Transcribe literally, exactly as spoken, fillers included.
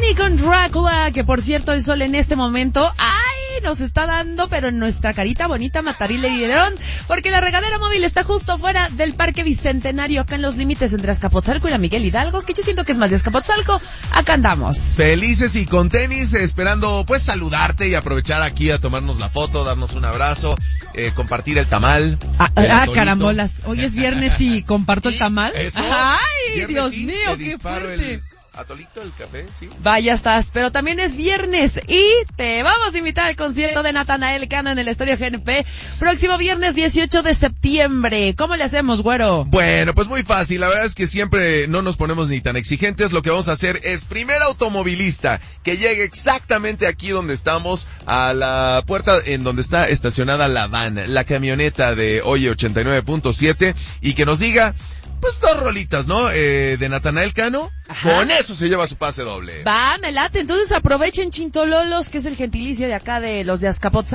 Lenny con Drácula, que por cierto el sol en este momento, ¡ay! Nos está dando, pero en nuestra carita bonita matarí le dieron, porque la regadera móvil está justo fuera del Parque Bicentenario, acá en los límites entre Azcapotzalco y la Miguel Hidalgo, que yo siento que es más de Azcapotzalco. Acá andamos. Felices y con tenis, esperando pues saludarte y aprovechar aquí a tomarnos la foto, darnos un abrazo, eh, compartir el tamal. Ah, ah carambolas, hoy es viernes y comparto el tamal. Eso, ¡ay, viernes, Dios sí, mío, qué fuerte! El... Atolito del café, sí. Vaya estás, pero también es viernes y te vamos a invitar al concierto de Natanael Cano en el Estadio G N P, próximo viernes dieciocho de septiembre. ¿Cómo le hacemos, güero? Bueno, pues muy fácil, la verdad es que siempre no nos ponemos ni tan exigentes. Lo que vamos a hacer es, primer automovilista que llegue exactamente aquí donde estamos, a la puerta en donde está estacionada la van, la camioneta de Oye ochenta y nueve punto siete, y que nos diga... pues dos rolitas, ¿no? Eh, de Natanael Cano. Ajá. Con eso se lleva su pase doble. Va, me late. Entonces aprovechen Chintololos, que es el gentilicio de acá de los de Azcapotzalco.